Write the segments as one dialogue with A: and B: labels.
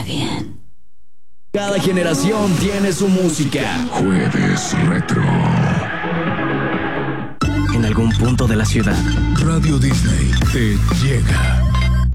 A: está bien.
B: Cada generación tiene su música.
C: Jueves Retro.
D: En algún punto de la ciudad,
C: Radio Disney te llega.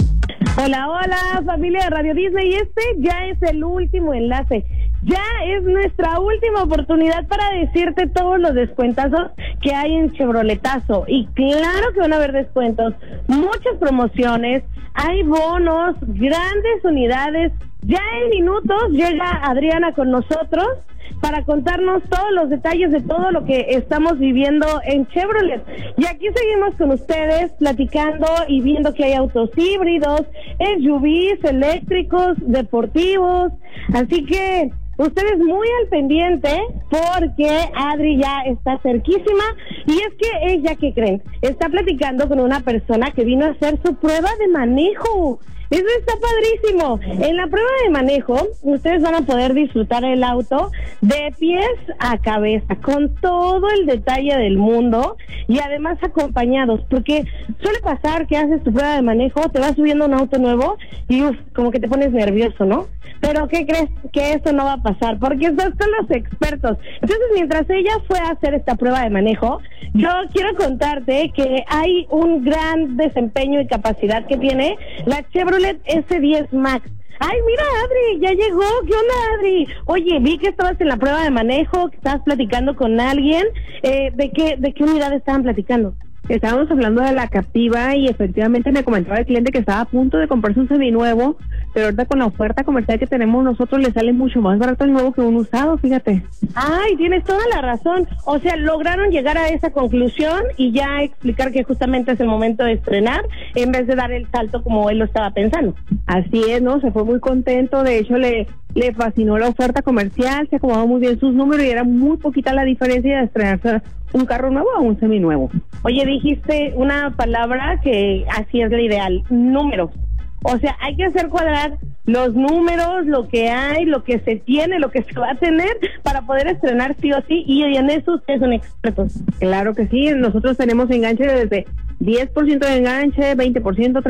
E: Hola, hola, familia de Radio Disney. Este ya es el último enlace. Ya es nuestra última oportunidad para decirte todos los descuentazos que hay en Chevroletazo. Y claro que van a haber descuentos, muchas promociones, hay bonos, grandes unidades. Ya en minutos llega Adriana con nosotros para contarnos todos los detalles de todo lo que estamos viviendo en Chevrolet. Y aquí seguimos con ustedes platicando y viendo que hay autos híbridos, SUVs, eléctricos, deportivos. Así que ustedes muy al pendiente porque Adri ya está cerquísima. Y es que ella, ¿qué creen? Está platicando con una persona que vino a hacer su prueba de manejo. Eso está padrísimo. En la prueba de manejo, ustedes van a poder disfrutar el auto de pies a cabeza, con todo el detalle del mundo y además acompañados, porque suele pasar que haces tu prueba de manejo, te vas subiendo a un auto nuevo y como que te pones nervioso, ¿no? Pero ¿qué crees? Que eso no va a pasar, porque estás con los expertos. Entonces, mientras ella fue a hacer esta prueba de manejo, yo quiero contarte que hay un gran desempeño y capacidad que tiene la Chevrolet S10 Max. Ay, mira, Adri, ya llegó. ¿Qué onda, Adri? Oye, vi que estabas en la prueba de manejo, que estabas platicando con alguien. ¿De qué unidad estaban platicando?
F: Estábamos hablando de la Captiva y efectivamente me comentaba el cliente que estaba a punto de comprarse un seminuevo, pero ahorita con la oferta comercial que tenemos nosotros le sale mucho más barato el nuevo que un usado, fíjate.
E: Ay, tienes toda la razón. O sea, lograron llegar a esa conclusión y ya explicar que justamente es el momento de estrenar en vez de dar el salto como él lo estaba pensando.
F: Así es, ¿no? Se fue muy contento, de hecho le fascinó la oferta comercial, se acomodó muy bien sus números y era muy poquita la diferencia de estrenarse un carro nuevo a un seminuevo.
E: Oye, dijiste una palabra que así es la ideal, números. O sea, hay que hacer cuadrar los números, lo que hay, lo que se tiene, lo que se va a tener para poder estrenar sí o sí, y en eso ustedes son expertos.
F: Claro que sí, nosotros tenemos enganche desde 10% de enganche, 20%,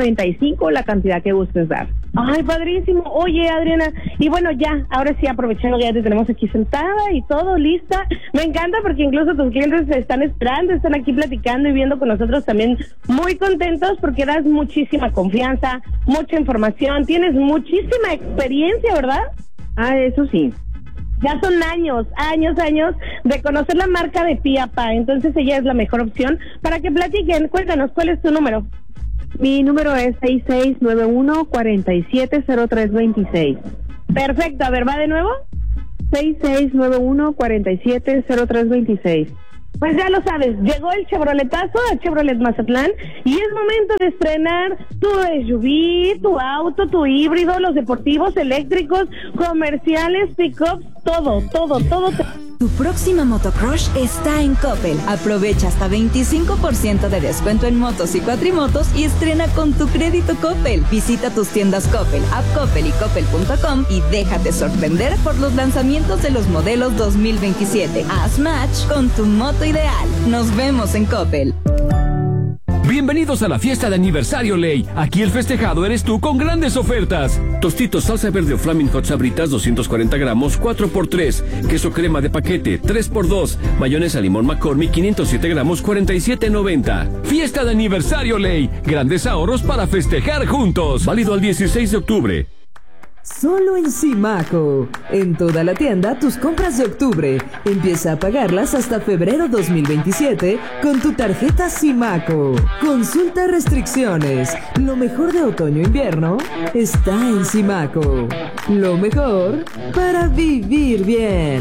F: 35%, la cantidad que gustes dar.
E: Ay, padrísimo. Oye, Adriana, y bueno, ya, ahora sí, aprovechando que ya te tenemos aquí sentada y todo, lista. Me encanta porque incluso tus clientes se están esperando, están aquí platicando y viendo con nosotros también muy contentos porque das muchísima confianza, mucha información, tienes muchísima experiencia, ¿verdad?
F: Ah, eso sí.
E: Ya son años de conocer la marca de Piapa, entonces ella es la mejor opción para que platiquen. Cuéntanos, ¿cuál es tu número?
F: Mi número es 6691-470326.
E: Perfecto, a ver, ¿va de nuevo?
F: 6691-470326.
E: Pues ya lo sabes, llegó el Chevroletazo a Chevrolet Mazatlán y es momento de estrenar tu SUV, tu auto, tu híbrido, los deportivos, eléctricos, comerciales, pick-ups, todo.
A: Tu próxima motocrush está en Coppel. Aprovecha hasta 25% de descuento en motos y cuatrimotos y estrena con tu crédito Coppel. Visita tus tiendas Coppel, App Coppel y Coppel.com y déjate sorprender por los lanzamientos de los modelos 2027. Haz match con tu moto ideal. Nos vemos en Coppel.
G: Bienvenidos a la fiesta de aniversario Ley. Aquí el festejado eres tú con grandes ofertas. Tostitos salsa verde o Flaming Hot Sabritas 240 gramos 4x3. Queso crema de paquete 3x2. Mayonesa limón McCormick 507 gramos 47.90. Fiesta de aniversario Ley. Grandes ahorros para festejar juntos. Válido al 16 de octubre.
H: Solo en Simaco. En toda la tienda, tus compras de octubre. Empieza a pagarlas hasta febrero 2027 con tu tarjeta Simaco. Consulta restricciones. Lo mejor de otoño-invierno está en Simaco. Lo mejor para vivir bien.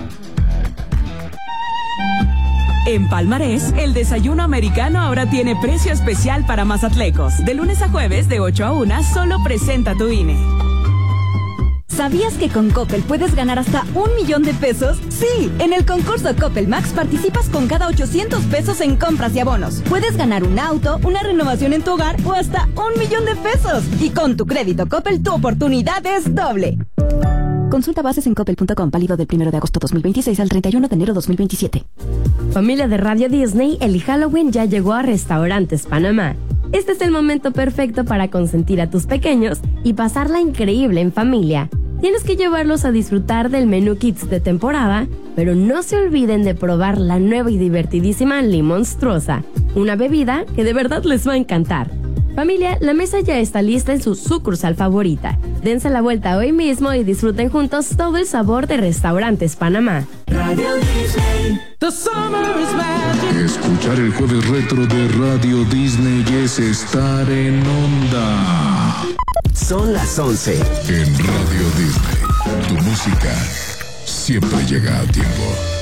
I: En Palmarés, el desayuno americano ahora tiene precio especial para mazatlecos. De lunes a jueves, de 8 a 1, solo presenta tu INE.
J: ¿Sabías que con Coppel puedes ganar hasta 1 millón de pesos? Sí, en el concurso Coppel Max participas con cada 800 pesos en compras y abonos. Puedes ganar un auto, una renovación en tu hogar o hasta 1 millón de pesos. Y con tu crédito Coppel, tu oportunidad es doble.
K: Consulta bases en coppel.com, válido del 1 de agosto 2026 al 31 de enero 2027.
L: Familia de Radio Disney, el Halloween ya llegó a Restaurantes Panamá. Este es el momento perfecto para consentir a tus pequeños y pasarla increíble en familia. Tienes que llevarlos a disfrutar del menú Kids de temporada, pero no se olviden de probar la nueva y divertidísima Limonstruosa, una bebida que de verdad les va a encantar. Familia, la mesa ya está lista en su sucursal favorita. Dense la vuelta hoy mismo y disfruten juntos todo el sabor de Restaurantes Panamá.
C: Radio Disney. Escuchar el jueves retro de Radio Disney es estar en onda.
D: Son las 11.
C: En Radio Disney, tu música siempre llega a tiempo.